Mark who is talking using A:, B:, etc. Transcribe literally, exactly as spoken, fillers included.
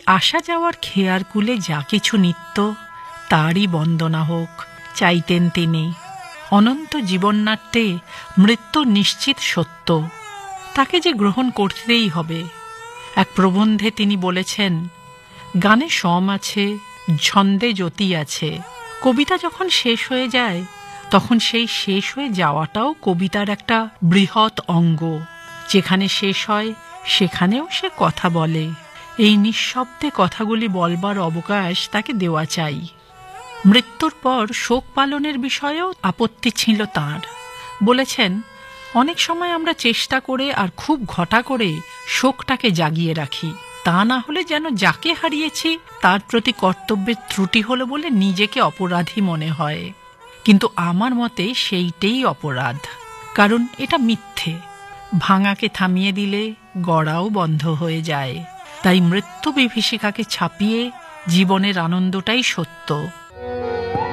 A: আসা যাওয়ার খেয়ারকুলে যা কিছু নিত্য তারই বন্দনা হোক চাইতেন তিনি। অনন্ত জীবননাট্যে মৃত্যু নিশ্চিত সত্য, তাকে যে গ্রহণ করতেই হবে। এক প্রবন্ধে তিনি বলেছেন, গানে সম আছে, ছন্দে জ্যোতি আছে। কবিতা যখন শেষ হয়ে যায় তখন সেই শেষ হয়ে যাওয়াটাও কবিতার একটা বৃহৎ অঙ্গ। যেখানে শেষ হয় সেখানেও সে কথা বলে। এই নিঃশব্দে কথাগুলি বলবার অবকাশ তাকে দেওয়া চাই। মৃত্যুর পর শোক পালনের বিষয়েও আপত্তি ছিল তাঁর। বলেছেন, অনেক সময় আমরা চেষ্টা করে আর খুব ঘটা করে শোকটাকে জাগিয়ে রাখি, তা না হলে যেন যাকে হারিয়েছি তার প্রতি কর্তব্যের ত্রুটি হলো বলে নিজেকে অপরাধী মনে হয়। কিন্তু আমার মতে সেইটাই অপরাধ, কারণ এটা মিথ্যে। ভাঙাকে থামিয়ে দিলে গড়াও বন্ধ হয়ে যায়। তাই মৃত্যু বিভীষিকাকে ছাপিয়ে জীবনের আনন্দটাই সত্য।